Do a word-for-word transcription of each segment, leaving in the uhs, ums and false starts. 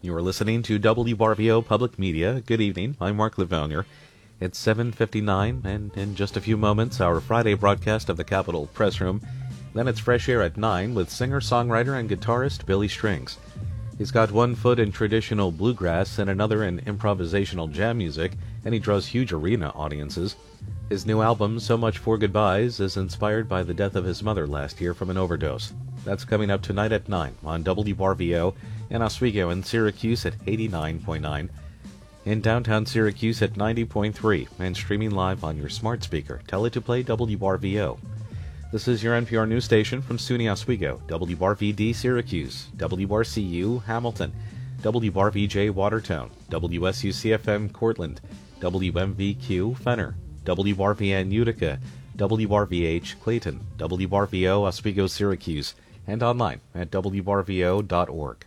You are listening to W R V O Public Media. Good evening. I'm Mark Livounier. It's seven fifty-nine, and in just a few moments, our Friday broadcast of the Capitol Press Room. Then it's Fresh Air at nine with singer-songwriter and guitarist Billy Strings. He's got one foot in traditional bluegrass and another in improvisational jam music, and he draws huge arena audiences. His new album, So Much for Goodbyes, is inspired by the death of his mother last year from an overdose. That's coming up tonight at nine on W R V O in Oswego and Syracuse at eighty-nine point nine, in downtown Syracuse at ninety point three, and streaming live on your smart speaker. Tell it to play W R V O. This is your N P R news station from SUNY Oswego, W R V D Syracuse, W R C U Hamilton, W R V J Watertown, W S U C F M Cortland, W M V Q Fenner, W R V N Utica, W R V H Clayton, W R V O Oswego Syracuse, and online at W R V O dot org.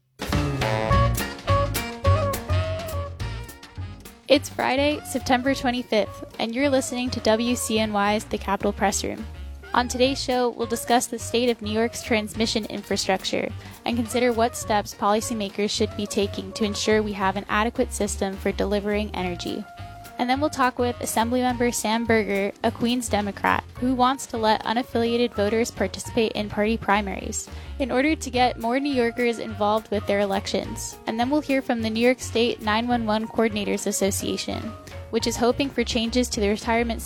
It's Friday, September twenty-fifth, and you're listening to W C N Y's The Capitol Press Room. On today's show, we'll discuss the state of New York's transmission infrastructure and consider what steps policymakers should be taking to ensure we have an adequate system for delivering energy. And then we'll talk with Assemblymember Sam Berger, a Queens Democrat, who wants to let unaffiliated voters participate in party primaries in order to get more New Yorkers involved with their elections. And then we'll hear from the New York State nine one one Coordinators Association, which is hoping for changes to the retirement